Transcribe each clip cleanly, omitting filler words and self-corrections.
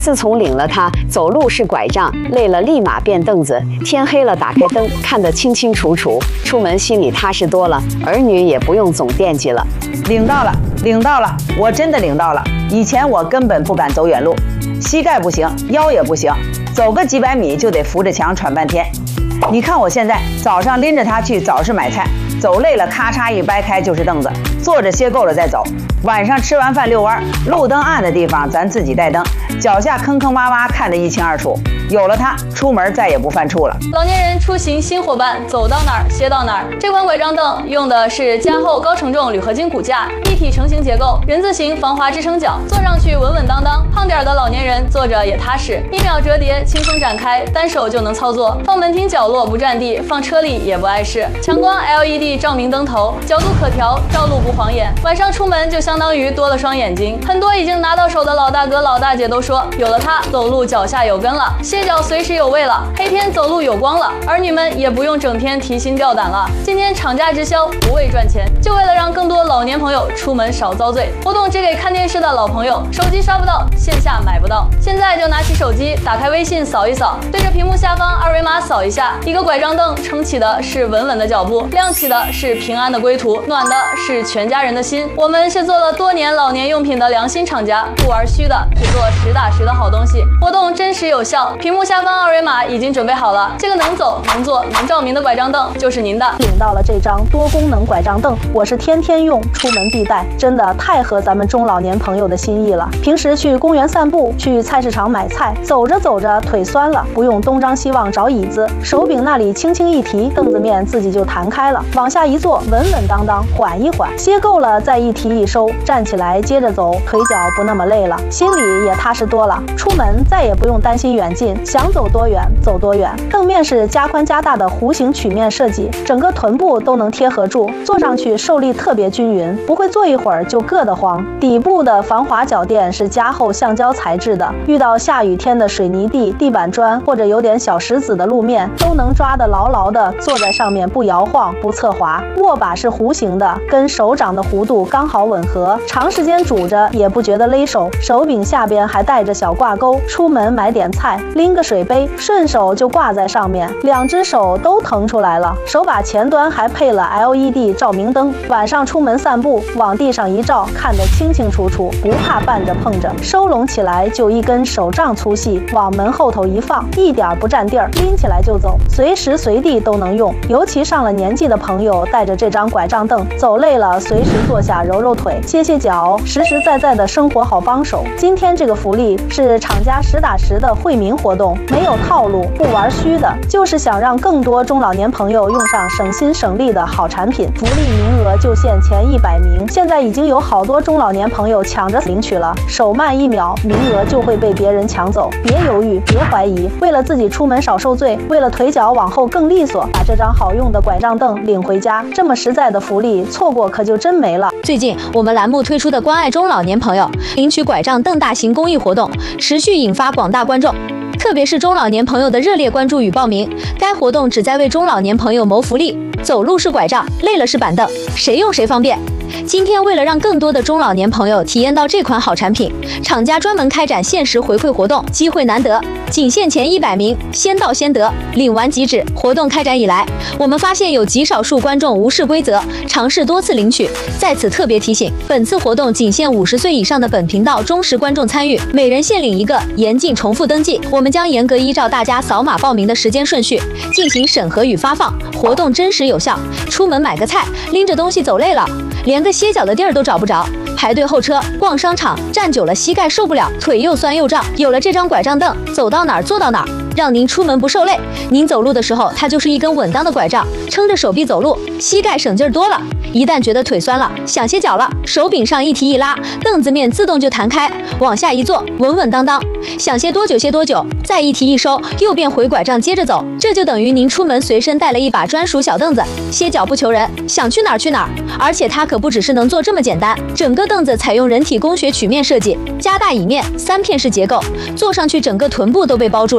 自从领了它，走路是拐杖，累了立马变凳子。天黑了，打开灯，看得清清楚楚。出门心里踏实多了，儿女也不用总惦记了。 领到了，领到了，我真的领到了。以前我根本不敢走远路，膝盖不行，腰也不行，走个几百米就得扶着墙喘半天。你看我现在，早上拎着它去早市买菜，走累了咔嚓一掰开就是凳子，坐着歇够了再走。晚上吃完饭遛弯，路灯暗的地方咱自己带灯，脚下坑坑洼洼看得一清二楚。有了它，出门再也不犯怵了。 老年人出行新伙伴，走到哪儿歇到哪儿。这款拐杖凳用的是加厚高承重铝合金骨架，一体成型结构，人字形防滑支撑脚，坐上去稳稳当当。胖点的老年人坐着也踏实，1秒折叠，轻松展开，单手就能操作。放门厅角落不占地，放车里也不碍事。强光 LED 照明灯头，角度可调，照路不晃眼。晚上出门就相当于多了双眼睛。很多已经拿到手的老大哥老大姐都说，有了它，走路脚下有根了，歇脚随时有味了，黑天走路有光了。儿女们也不用整天提心吊胆了。今天厂家直销，不为赚钱，就为了让更多老年朋友出门少遭罪。活动只给看电视的老朋友，手机刷不到，线下买不到。现在就拿起手机，打开微信扫一扫，对着屏幕下方二维码扫一下，一个拐杖凳撑起的是稳稳的脚步，亮起的是平安的归途，暖的是全家人的心。我们是做了多年老年用品的良心厂家，不玩虚的，只做实打实的好东西。活动真实有效，屏幕下方二维码已经准备好了，这个能走能坐能照明的拐杖凳就是您的。 领到了这张多功能拐杖凳，我是天天用，出门必带，真的太合咱们中老年朋友的心意了。平时去公园散步，去菜市场买菜，走着走着腿酸了，不用东张西望找椅子，手柄那里轻轻一提，凳子面自己就弹开了，往下一坐，稳稳当当，缓一缓，歇够了再一提一收，站起来接着走，腿脚不那么累了，心里也踏实多了。出门再也不用担心远近，想走多远走多远。凳面是加宽加大的弧形曲面设计，整个臀部都能贴合住，坐上去受力特别均匀，不会坐一会儿就硌得慌。底部的防滑脚垫是加厚橡胶材质的，遇到下雨天的水泥地、地板砖或者有点小石子的路面，都能抓得牢牢的，坐在上面不摇晃不侧滑。握把是弧形的，跟手掌的弧度刚好吻合，长时间拄着也不觉得勒手。手柄下边还带着小挂钩，出门买点菜，拎个水杯，顺手就挂在上面，两只手都腾出来了。手把前端还配了 LED 照明灯，晚上出门散步，往地上一照，看得清清楚楚，不怕绊着碰着。收拢起来就一根手杖粗细，往门后头一放，一点不占地儿，拎起来就走，随时随地都能用。尤其上了年纪的朋友，带着这张拐杖凳，走累了随时坐下揉揉腿，歇歇脚，实实在在的生活好帮手。今天这个福利是厂家实打实的惠民活动，没有套路，不玩虚的，就是想让更多中老年朋友用上省心省力的好产品。福利名额就限前100名，现在已经有好多中老年朋友抢着领取了，手慢1秒，名额就会被别人抢走。别犹豫，别怀疑，为了自己出门少受罪，为了腿脚往后更利索，把这张好用的拐杖凳领回家。这么实在的福利，错过可就真没了。 最近我们栏目推出的关爱中老年朋友领取拐杖凳大型公益活动，持续引发广大观众特别是中老年朋友的热烈关注与报名。该活动旨在为中老年朋友谋福利，走路是拐杖，累了是板凳，谁用谁方便。今天为了让更多的中老年朋友体验到这款好产品，厂家专门开展限时回馈活动，机会难得，仅限前100名，先到先得，领完即止。活动开展以来，我们发现有极少数观众无视规则，尝试多次领取。在此特别提醒，本次活动仅限50岁以上的本频道忠实观众参与，每人限领1个，严禁重复登记。我们将严格依照大家扫码报名的时间顺序进行审核与发放，活动真实有效。出门买个菜，拎着东西走累了，连个歇脚的地儿都找不着，排队候车，逛商场，站久了膝盖受不了，腿又酸又胀。有了这张拐杖凳，走到哪儿坐到哪儿，让您出门不受累。您走路的时候，它就是一根稳当的拐杖，撑着手臂走路，膝盖省劲儿多了。一旦觉得腿酸了，想歇脚了，手柄上一提一拉，凳子面自动就弹开，往下一坐，稳稳当当，想歇多久歇多久，再一提一收，又变回拐杖接着走。这就等于您出门随身带了一把专属小凳子，歇脚不求人，想去哪儿去哪儿。而且它可不只是能坐这么简单，整个凳子采用人体工学曲面设计，加大椅面，3片式结构，坐上去整个臀部都被包住了，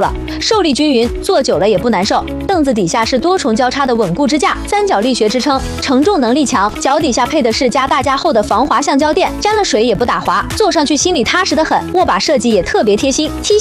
受力均匀，坐久了也不难受。凳子底下是多重交叉的稳固支架，三角力学支撑，承重能力强。脚底下配的是加大加厚的防滑橡胶垫，沾了水也不打滑，坐上去心里踏实得很。握把设计也特别贴心，